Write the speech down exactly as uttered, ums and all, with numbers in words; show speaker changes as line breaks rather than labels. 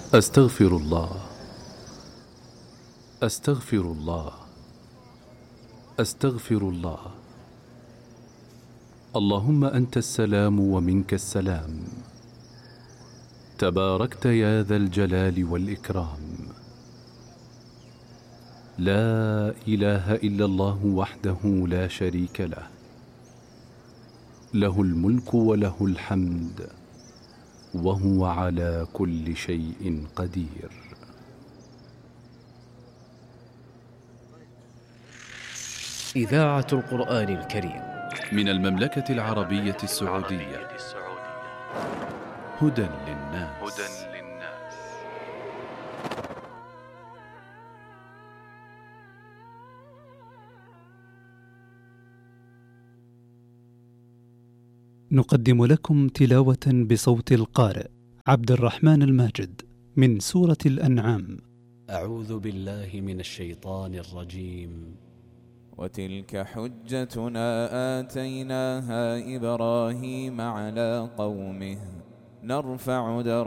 أستغفر الله أستغفر الله أستغفر الله. اللهم أنت السلام ومنك السلام، تباركت يا ذا الجلال والإكرام. لا إله إلا الله وحده لا شريك له، له الملك وله الحمد وهو على كل شيء قدير.
إذاعة القرآن الكريم
من المملكة العربية السعودية. هدى للناس.
نقدم لكم تلاوة بصوت القارئ عبد الرحمن الماجد من سورة الأنعام.
أعوذ بالله من الشيطان الرجيم.
وتلك حجتنا آتيناها إبراهيم على قومه نرفع درجات